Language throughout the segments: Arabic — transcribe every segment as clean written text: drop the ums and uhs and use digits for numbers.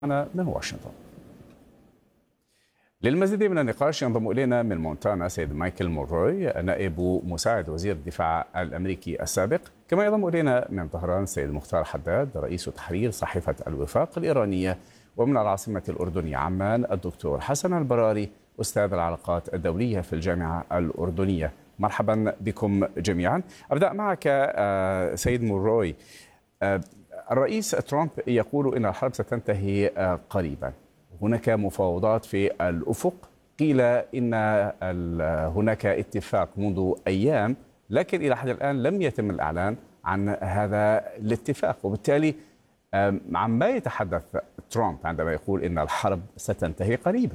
من واشنطن. للمزيد من النقاش ينضم إلينا من مونتانا سيد مايكل مونروي نائب مساعد وزير الدفاع الأمريكي السابق، كما ينضم إلينا من طهران سيد مختار حداد رئيس تحرير صحيفة الوفاق الإيرانية، ومن العاصمة الأردنية عمان الدكتور حسن البراري أستاذ العلاقات الدولية في الجامعة الأردنية. مرحبا بكم جميعا. أبدأ معك سيد مونروي. الرئيس ترامب يقول إن الحرب ستنتهي قريبا، هناك مفاوضات في الأفق، قيل إن هناك اتفاق منذ أيام، لكن إلى حد الآن لم يتم الإعلان عن هذا الاتفاق، وبالتالي عن ما يتحدث ترامب عندما يقول إن الحرب ستنتهي قريبا؟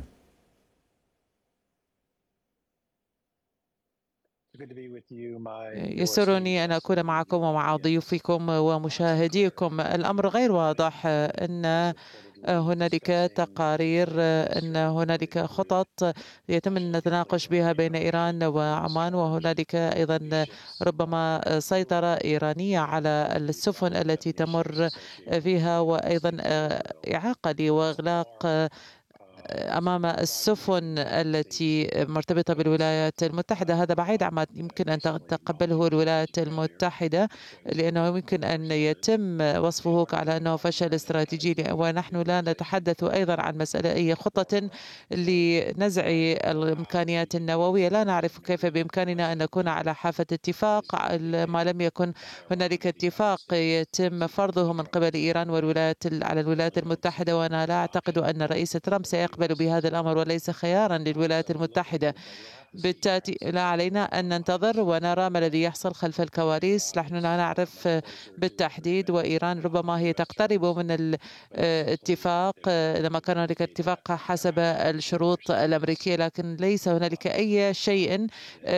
يسرني أن أكون معكم ومع ضيوفكم ومشاهديكم. الأمر غير واضح، أن هنالك تقارير، أن هنالك خطط يتم التناقش بها بين إيران وعمان، وهنالك أيضا ربما سيطرة إيرانية على السفن التي تمر فيها، وأيضا إعاقة وإغلاق أمام السفن التي مرتبطة بالولايات المتحدة. هذا بعيد عما يمكن أن تتقبله الولايات المتحدة، لأنه يمكن أن يتم وصفه على أنه فشل استراتيجي، ونحن لا نتحدث أيضا عن مسألة أي خطة لنزع الإمكانيات النووية. لا نعرف كيف بإمكاننا أن نكون على حافة اتفاق ما لم يكن هنالك اتفاق يتم فرضه من قبل إيران على الولايات المتحدة، وأنا لا أعتقد أن الرئيس ترامب سيقبل بهذا الأمر، وليس خيارا للولايات المتحدة. بالتالي لا علينا أن ننتظر ونرى ما الذي يحصل خلف الكواليس. نحن لا نعرف بالتحديد، وإيران ربما هي تقترب من الاتفاق لما كان هنالك اتفاق حسب الشروط الأمريكية، لكن ليس هنالك أي شيء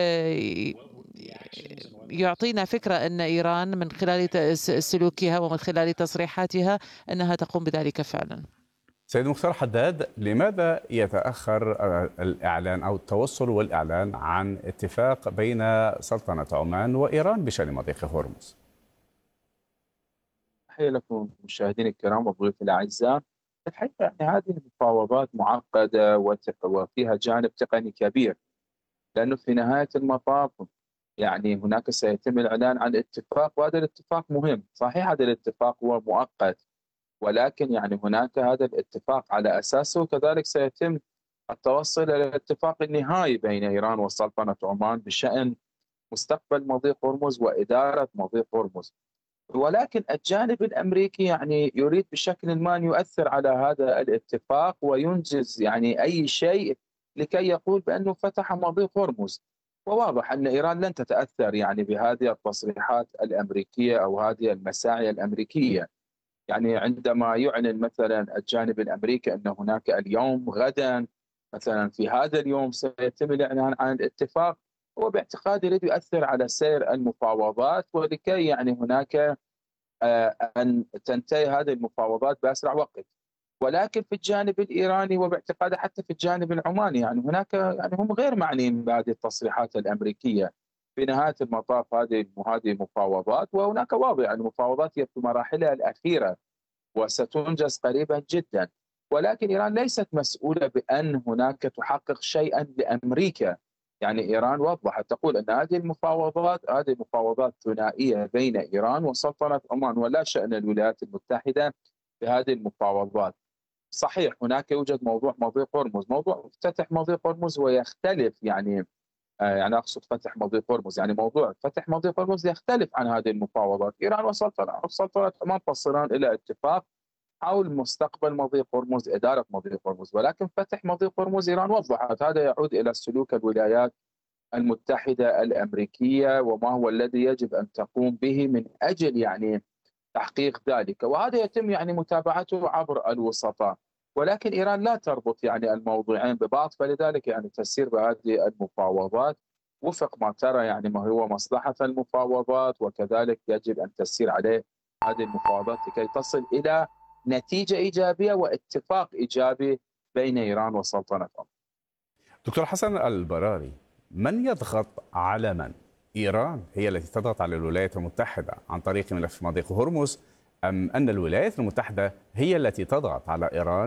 يعطينا فكرة أن إيران من خلال سلوكها ومن خلال تصريحاتها أنها تقوم بذلك فعلا. سيد مختار حداد، لماذا يتأخر الإعلان أو التوصل والإعلان عن اتفاق بين سلطنة عمان وإيران بشأن مضيق هرمز؟ تحية لكم مشاهدينا الكرام وضيوفي الأعزاء. الحقيقة يعني هذه المفاوضات معقدة وفيها جانب تقني كبير، لأنه في نهاية المطاف يعني هناك سيتم الإعلان عن اتفاق، وهذا الاتفاق مهم. صحيح هذا الاتفاق هو مؤقت، ولكن يعني هناك هذا الاتفاق على أساسه كذلك سيتم التوصل إلى الاتفاق النهائي بين إيران وسلطنة عمان بشأن مستقبل مضيق هرمز وإدارة مضيق هرمز. ولكن الجانب الأمريكي يعني يريد بشكل ما أن يؤثر على هذا الاتفاق وينجز يعني أي شيء لكي يقول بأنه فتح مضيق هرمز. وواضح أن إيران لن تتأثر يعني بهذه التصريحات الأمريكية أو هذه المساعي الأمريكية. يعني عندما يعلن مثلا الجانب الأمريكي أن هناك اليوم غدا مثلا في هذا اليوم سيتم الإعلان عن الاتفاق، هو باعتقادي يريد يؤثر على سير المفاوضات، ولكي يعني هناك أن تنتهي هذه المفاوضات بأسرع وقت. ولكن في الجانب الإيراني وباعتقادي حتى في الجانب العماني يعني هناك يعني هم غير معنيين بهذه التصريحات الأمريكية. في نهاية المطاف هذه مفاوضات، وهناك واضح يعني المفاوضات هي في مراحلها الأخيرة وستنجز قريبا جدا. ولكن إيران ليست مسؤولة بأن هناك تحقق شيئا لأمريكا. يعني إيران وضحت تقول أن هذه مفاوضات ثنائية بين إيران وسلطنة عمان، ولا شأن الولايات المتحدة بهذه المفاوضات. صحيح هناك يوجد موضوع مضيق هرمز، موضوع فتح مضيق هرمز ويختلف يعني أقصد فتح مضيق هرمز، يعني موضوع فتح مضيق هرمز يختلف عن هذه المفاوضات. إيران وسلطنة عمان تصلان إلى اتفاق حول مستقبل مضيق هرمز، إدارة مضيق هرمز. ولكن فتح مضيق هرمز إيران وضحت هذا يعود إلى سلوك الولايات المتحدة الأمريكية وما هو الذي يجب أن تقوم به من أجل يعني تحقيق ذلك، وهذا يتم يعني متابعته عبر الوسطاء. ولكن إيران لا تربط يعني الموضوعين ببعض، فلذلك يعني تسير بهذه المفاوضات وفق ما ترى يعني ما هو مصلحة المفاوضات، وكذلك يجب أن تسير عليه هذه المفاوضات لكي تصل إلى نتيجة إيجابية واتفاق إيجابي بين إيران وسلطنة عمان. دكتور حسن البراري، من يضغط على من؟ إيران هي التي تضغط على الولايات المتحدة عن طريق ملف مضيق هرمز، أم أن الولايات المتحدة هي التي تضغط على إيران